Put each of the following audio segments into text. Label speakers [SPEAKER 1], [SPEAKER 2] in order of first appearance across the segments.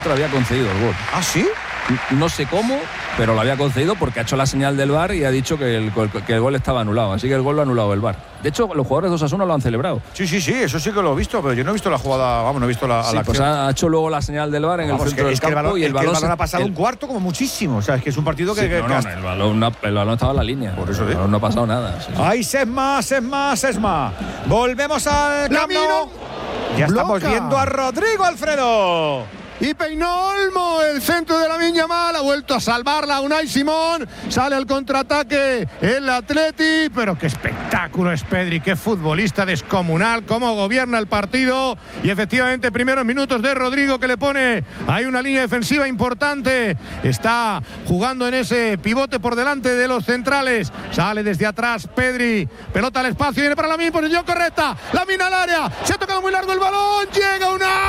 [SPEAKER 1] lo había concedido el gol.
[SPEAKER 2] ¿Ah, sí?
[SPEAKER 1] No sé cómo, pero lo había concedido porque ha hecho la señal del VAR y ha dicho que el gol estaba anulado. Así que el gol lo ha anulado el VAR. De hecho, los jugadores de Osasuna lo han celebrado.
[SPEAKER 2] Sí, eso sí que lo he visto, pero yo no he visto la jugada, vamos, no he visto la acción.
[SPEAKER 1] Pues ha hecho luego la señal del VAR en el centro del campo y el balón
[SPEAKER 2] ha pasado un cuarto como muchísimo. O sea, es que es un partido que...
[SPEAKER 1] el balón estaba en la línea.
[SPEAKER 2] Por eso
[SPEAKER 1] el balón no ha pasado nada. Sí.
[SPEAKER 2] ¡Ay, Sesma! Volvemos al Camp Nou. Ya estamos viendo a Rodrigo, Alfredo.
[SPEAKER 3] Y peinó Olmo, el centro de Lamine Yamal, ha vuelto a salvarla Unai Simón, sale al contraataque el Atleti, pero qué espectáculo es Pedri, qué futbolista descomunal, cómo gobierna el partido, y efectivamente primeros minutos de Rodrigo que le pone, hay una línea defensiva importante, está jugando en ese pivote por delante de los centrales, sale desde atrás Pedri, pelota al espacio, viene para Lamine, posición correcta, Lamine al área, se ha tocado muy largo el balón, llega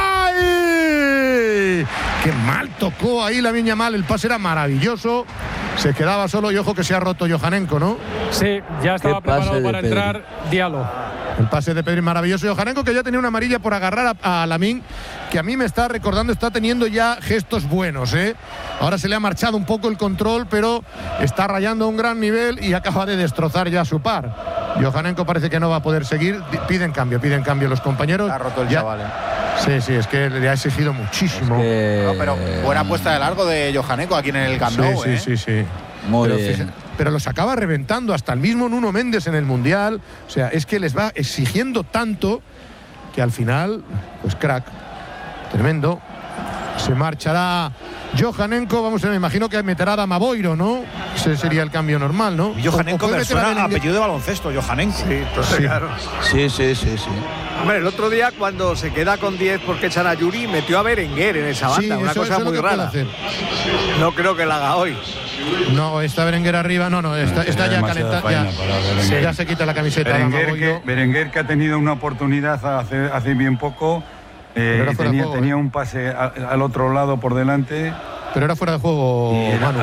[SPEAKER 3] Unai. Qué mal tocó ahí Lamine Yamal, el pase era maravilloso, se quedaba solo y ojo que se ha roto Johannenko, ¿no?
[SPEAKER 4] Sí, ya estaba preparado para entrar Diallo.
[SPEAKER 3] El pase de Pedri maravilloso. Johannenko, que ya tenía una amarilla por agarrar a Lamine, que a mí me está recordando, está teniendo ya gestos buenos, ¿eh? Ahora se le ha marchado un poco el control, pero está rayando a un gran nivel y acaba de destrozar ya su par. Johannenko parece que no va a poder seguir. Piden cambio los compañeros.
[SPEAKER 2] Ha roto el chaval, ¿eh?
[SPEAKER 3] Sí, es que le ha exigido muchísimo.
[SPEAKER 2] No, pero buena puesta de largo de Johannenko aquí en el Camp Nou, ¿eh?
[SPEAKER 3] Sí.
[SPEAKER 1] Muy bien.
[SPEAKER 3] Pero los acaba reventando, hasta el mismo Nuno Méndez en el Mundial. O sea, es que les va exigiendo tanto que al final, pues crack, tremendo. Se marchará Johannenko, vamos, me imagino que meterá a Damaboiro, ¿no? Ese sería el cambio normal, ¿no?
[SPEAKER 2] Johannenko me suena apellido de baloncesto, Johannenko.
[SPEAKER 5] Sí, entonces, claro.
[SPEAKER 1] Sí.
[SPEAKER 5] Hombre, el otro día cuando se queda con 10 porque echan a Yuri, metió a Berenguer en esa banda, una cosa muy rara. No creo que la haga hoy.
[SPEAKER 3] No, está Berenguer arriba, está ya calentada. Ya se quita la camiseta.
[SPEAKER 6] Berenguer que ha tenido una oportunidad hace bien poco. Tenía un pase al otro lado por delante.
[SPEAKER 3] Pero era fuera de juego, Manu.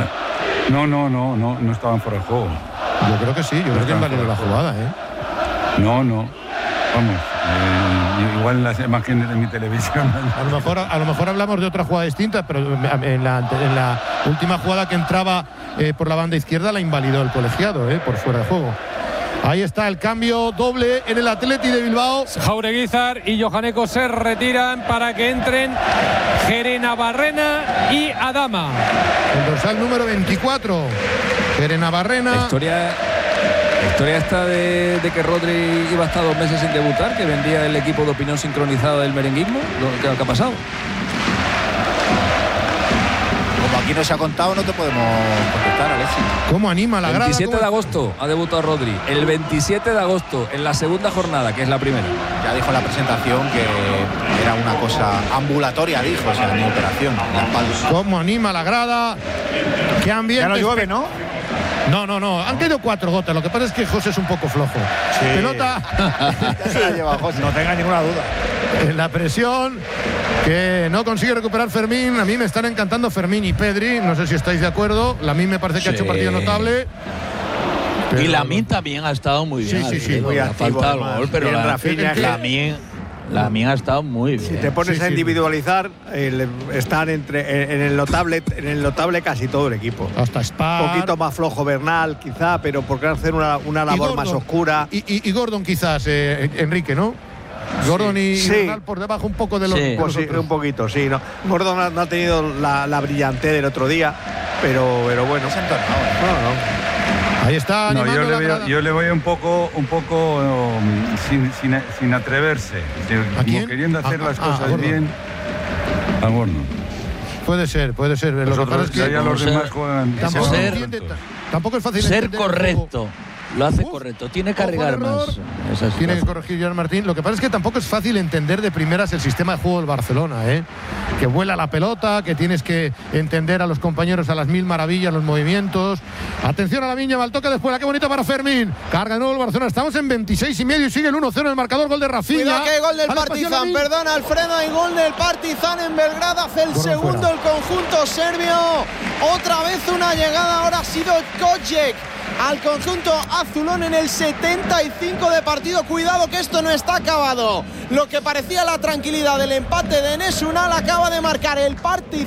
[SPEAKER 6] No estaban fuera de juego.
[SPEAKER 3] Yo creo que sí, yo creo que invadió la jugada, ¿eh?
[SPEAKER 6] No. Vamos, igual las imágenes de mi televisión.
[SPEAKER 3] A lo mejor hablamos de otra jugada distinta, pero en la última jugada que entraba por la banda izquierda la invalidó el colegiado, por fuera de juego. Ahí está el cambio doble en el Atleti de Bilbao.
[SPEAKER 4] Jaureguizar y Johannenko se retiran para que entren Gerenabarrena y Adama.
[SPEAKER 3] El dorsal número 24. Gerenabarrena.
[SPEAKER 1] La historia esta de que Rodri iba a estar 2 meses sin debutar, que vendía el equipo de opinión sincronizada del merenguismo. ¿Qué ha pasado?
[SPEAKER 2] Como aquí no se ha contado, no te podemos contestar, Alexis.
[SPEAKER 3] ¿Cómo anima la grada?
[SPEAKER 1] El 27 de agosto ha debutado Rodri. El 27 de agosto, en la segunda jornada, que es la primera.
[SPEAKER 2] Ya dijo en la presentación que era una cosa ambulatoria, dijo, o sea, ni operación, en la espalda.
[SPEAKER 3] ¿Cómo anima la grada? ¿Qué ambiente?
[SPEAKER 2] Ya no llueve, ¿no?
[SPEAKER 3] No. Han caído 4 gotas. Lo que pasa es que José es un poco flojo.
[SPEAKER 2] Sí.
[SPEAKER 3] Pelota.
[SPEAKER 2] Se la lleva José. No tenga ninguna duda.
[SPEAKER 3] La presión que no consigue recuperar Fermín. A mí me están encantando Fermín y Pedri. No sé si estáis de acuerdo. Lamine me parece que ha hecho un partido notable.
[SPEAKER 7] Pero y Lamine también ha estado muy bien.
[SPEAKER 2] Sí. Muy activo.
[SPEAKER 7] Ha faltado el gol, pero Lamine ha estado muy bien.
[SPEAKER 5] Si te pones a individualizar, están en el notable casi todo el equipo.
[SPEAKER 3] Hasta Spar.
[SPEAKER 5] Un poquito más flojo Bernal, quizá, pero porque hacer una labor más oscura.
[SPEAKER 3] Y Gordon quizás, Enrique, ¿no? Gordon y Bernal por debajo un poco de los.
[SPEAKER 5] Sí, un poquito, sí. No. Gordon no ha tenido la brillantez del otro día, pero bueno.
[SPEAKER 2] Se ha entornado.
[SPEAKER 5] No.
[SPEAKER 3] Ahí está.
[SPEAKER 6] Yo le voy un poco sin atreverse. Como queriendo hacer las cosas bien. A Gordon.
[SPEAKER 3] Puede ser. Lo que pasa es que
[SPEAKER 6] los demás juegan.
[SPEAKER 3] Tampoco es fácil
[SPEAKER 7] ser correcto. Lo hace correcto, tiene que arriesgar más.
[SPEAKER 3] Tiene que corregir Gerard Martín. Lo que pasa es que tampoco es fácil entender de primeras el sistema de juego del Barcelona, que vuela la pelota, que tienes que entender a los compañeros a las mil maravillas, los movimientos. Atención a Lamine Yamal, toca después, qué bonito para Fermín. Carga de nuevo el Barcelona, estamos en 26,5 y sigue el 1-0 en el marcador, gol de Rafinha.
[SPEAKER 8] Cuidado que hay gol del Partizan, perdona Alfredo, hay gol del Partizan en Belgrado, hace el segundo el conjunto serbio. Otra vez una llegada, ahora ha sido Kocek al conjunto azulón en el 75 de partido. Cuidado que esto no está acabado. Lo que parecía la tranquilidad del empate de Enes Unal acaba de marcar el Partizan.